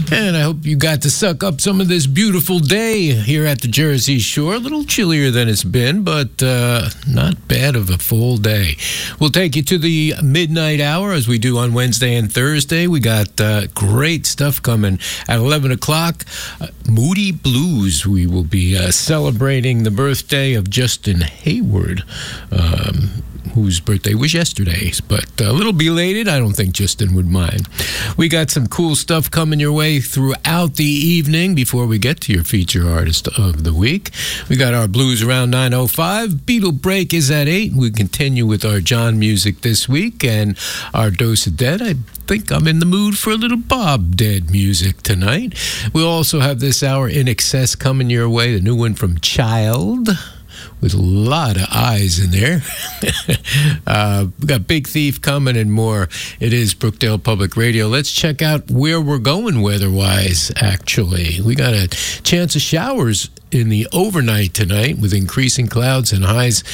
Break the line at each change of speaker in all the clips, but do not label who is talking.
And I hope you got to suck up some of this beautiful day here at the Jersey Shore. A little chillier than it's been, but not bad of a full day. We'll take you to the midnight hour as we do on Wednesday and Thursday. We got great stuff coming at 11 o'clock. Moody Blues. We will be celebrating the birthday of Justin Hayward, whose birthday was yesterday, but a little belated. I don't think Justin would mind. We got some cool stuff coming your way throughout the evening before we get to your feature artist of the week. We got our blues around 9:05. Beatle break is at 8. We continue with our John music this week and our dose of dead. I think I'm in the mood for a little Bob Dead music tonight. We'll also have this hour In Excess coming your way, the new one from Child, with a lot of eyes in there. We got Big Thief coming and more. It is Brookdale Public Radio. Let's check out where we're going weather-wise, actually. We got a chance of showers in the overnight tonight with increasing clouds and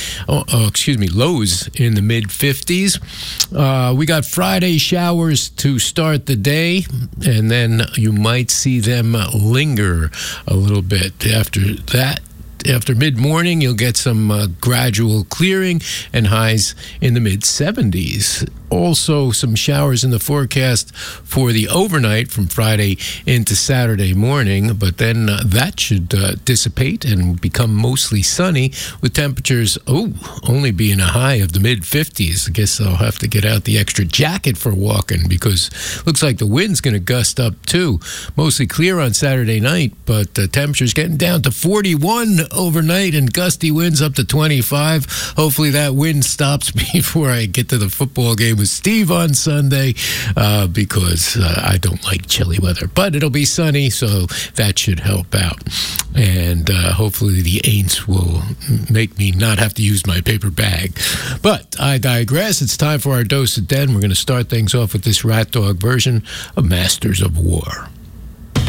lows in the mid-50s. We got Friday showers to start the day, and then you might see them linger a little bit after that. After mid-morning, you'll get some gradual clearing and highs in the mid-70s. Also, some showers in the forecast for the overnight from Friday into Saturday morning, but then that should dissipate and become mostly sunny with temperatures, only being a high of the mid-50s. I guess I'll have to get out the extra jacket for walking because looks like the wind's going to gust up too. Mostly clear on Saturday night, but the temperature's getting down to 41 overnight and gusty winds up to 25. Hopefully that wind stops before I get to the football game with Steve on Sunday because I don't like chilly weather. But it'll be sunny, so that should help out. And hopefully the Aints will make me not have to use my paper bag. But I digress. It's time for our dose of dead. We're going to start things off with this Rat Dog version of Masters of War.